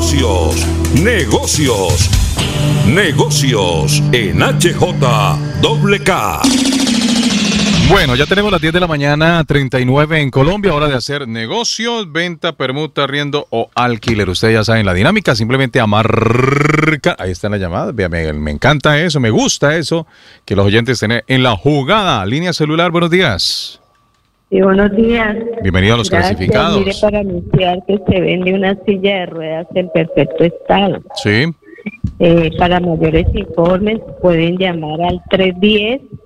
Negocios, negocios, negocios en HJWK. Bueno, ya tenemos las 10 de la mañana, 39 en Colombia, hora de hacer negocios, venta, permuta, arriendo o alquiler. Ustedes ya saben la dinámica, simplemente marcar. Ahí está la llamada, me encanta eso, me gusta eso, que los oyentes estén en la jugada. Línea celular, buenos días. Sí, buenos días. Bienvenido a los clasificados. Mire, para anunciar que se vende una silla de ruedas en perfecto estado. Sí. Para mayores informes pueden llamar al 310